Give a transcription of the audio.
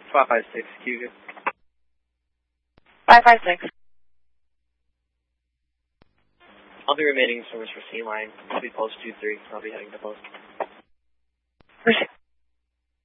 556, Hugo. 556. I'll be remaining service for C line. I'll be post 23. I'll be heading to post.